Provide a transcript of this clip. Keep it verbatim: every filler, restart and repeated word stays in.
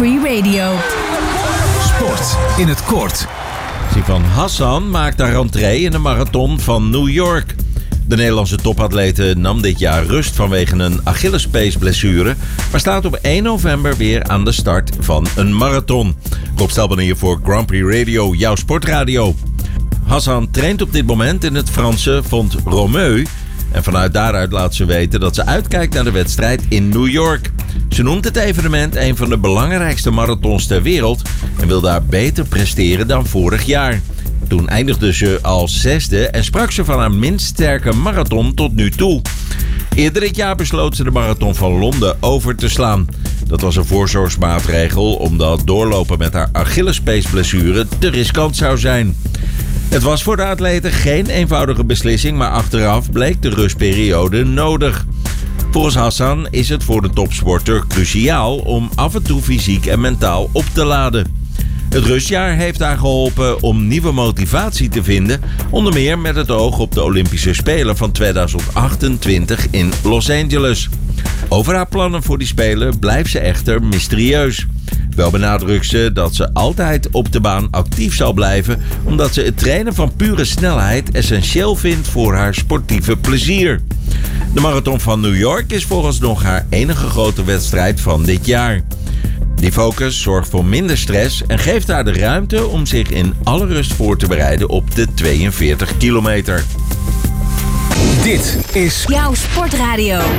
Free Radio. Sport in het kort. Sivan Hassan maakt haar rentree in de marathon van New York. De Nederlandse topatlete nam dit jaar rust vanwege een Achillespeesblessure, maar staat op één november weer aan de start van een marathon. Rob Stelban hier voor Grand Prix Radio, jouw sportradio. Hassan traint op dit moment in het Franse Font-Romeu en vanuit daaruit laat ze weten dat ze uitkijkt naar de wedstrijd in New York. Ze noemt het evenement een van de belangrijkste marathons ter wereld en wil daar beter presteren dan vorig jaar. Toen eindigde ze als zesde en sprak ze van haar minst sterke marathon tot nu toe. Eerder dit jaar besloot ze de marathon van Londen over te slaan. Dat was een voorzorgsmaatregel omdat doorlopen met haar Achillespeesblessure te riskant zou zijn. Het was voor de atlete geen eenvoudige beslissing, maar achteraf bleek de rustperiode nodig. Volgens Hassan is het voor de topsporter cruciaal om af en toe fysiek en mentaal op te laden. Het rustjaar heeft haar geholpen om nieuwe motivatie te vinden, onder meer met het oog op de Olympische Spelen van tweeduizend achtentwintig in Los Angeles. Over haar plannen voor die Spelen blijft ze echter mysterieus. Wel benadrukt ze dat ze altijd op de baan actief zal blijven, omdat ze het trainen van pure snelheid essentieel vindt voor haar sportieve plezier. De marathon van New York is vooralsnog haar enige grote wedstrijd van dit jaar. Die focus zorgt voor minder stress en geeft haar de ruimte om zich in alle rust voor te bereiden op de tweeënveertig kilometer. Dit is Jouw sportradio.